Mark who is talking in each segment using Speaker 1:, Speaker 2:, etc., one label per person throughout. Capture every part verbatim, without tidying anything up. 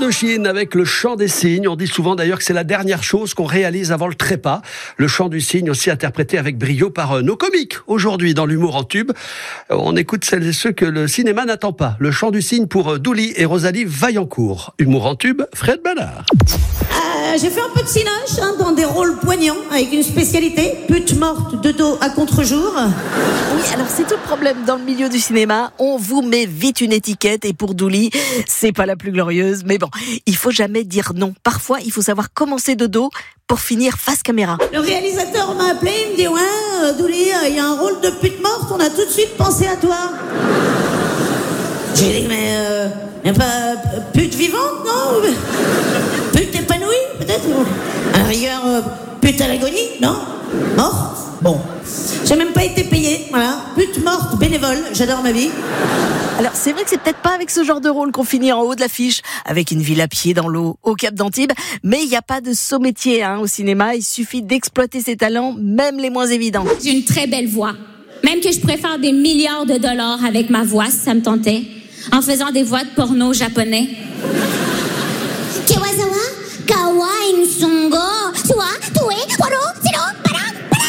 Speaker 1: Chine avec le chant des cygnes. On dit souvent d'ailleurs que c'est la dernière chose qu'on réalise avant le trépas. Le chant du cygne aussi interprété avec brio par nos comiques. Aujourd'hui dans l'humour en tube, on écoute celles et ceux que le cinéma n'attend pas. Le chant du cygne pour Douli et Rosalie Vaillancourt. Humour en tube, Fred Ballard.
Speaker 2: Euh, j'ai fait un peu de cinoche hein, dans des rôles poignants avec une spécialité, pute morte de dos à contre-jour.
Speaker 3: Oui, alors c'est tout le problème dans le milieu du cinéma. On vous met vite une étiquette et pour Douli, c'est pas la plus glorieuse. Mais bon, il faut jamais dire non. Parfois, il faut savoir commencer de dos pour finir face caméra.
Speaker 2: Le réalisateur m'a appelé, il me dit « Ouais, euh, Douli, il euh, y a un rôle de pute morte, on a tout de suite pensé à toi. » J'ai dit « Mais euh, y a pas euh, pute vivante, non? Pute épanouie, peut-être? À la rigueur, euh, pute à l'agonie, non? Morte? Bon. J'ai même pas été payée, voilà. Pute morte, bénévole, j'adore ma vie. »
Speaker 3: Alors c'est vrai que c'est peut-être pas avec ce genre de rôle qu'on finit en haut de l'affiche, avec une ville à pied dans l'eau au Cap d'Antibes, mais il n'y a pas de saut métier hein, au cinéma, il suffit d'exploiter ses talents, même les moins évidents.
Speaker 4: J'ai une très belle voix, même que je pourrais faire des milliards de dollars avec ma voix si ça me tentait, en faisant des voix de porno japonais. Kewazawa, kawaii nsongo, suwa, tue, waro, sino, para, para.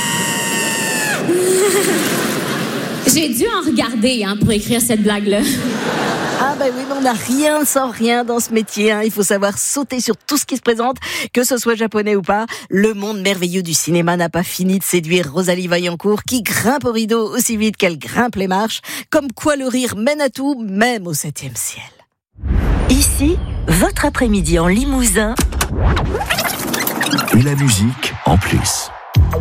Speaker 4: J'ai dû en regarder hein, pour écrire cette blague-là.
Speaker 3: Ah ben oui, mais on n'a rien sans rien dans ce métier. Hein. Il faut savoir sauter sur tout ce qui se présente, que ce soit japonais ou pas. Le monde merveilleux du cinéma n'a pas fini de séduire Rosalie Vaillancourt, qui grimpe au rideau aussi vite qu'elle grimpe les marches. Comme quoi le rire mène à tout, même au septième ciel.
Speaker 5: Ici, votre après-midi en Limousin.
Speaker 6: Et la musique en plus.